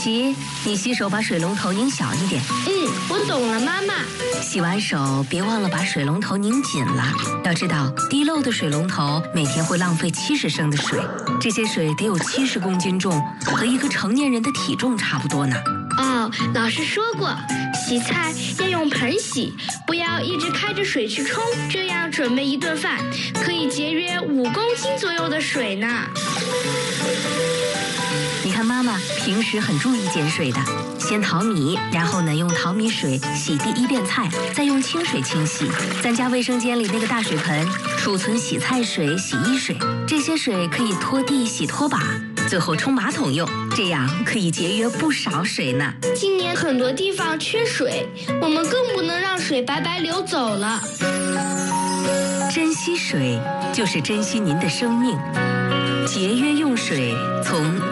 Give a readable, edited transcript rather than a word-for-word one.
琪，你洗手把水龙头拧小一点。 我懂了，妈妈。 洗完手别忘了把水龙头拧紧了。要知道，滴漏的水龙头每天会浪费70升的水，这些水得有70公斤重，和一个成年人的体重差不多呢。 哦，老师说过，洗菜要用盆洗，不要一直开着水去冲，这样准备一顿饭可以节约5公斤左右的水呢。 你看妈妈平时很注意节水的，先淘米，然后呢用淘米水洗第一遍菜，再用清水清洗，咱家卫生间里那个大水盆储存洗菜水、洗衣水，这些水可以拖地、洗拖把，最后冲马桶用，这样可以节约不少水呢。 今年很多地方缺水，我们更不能让水白白流走了。 珍惜水，就是珍惜您的生命。节约用水，从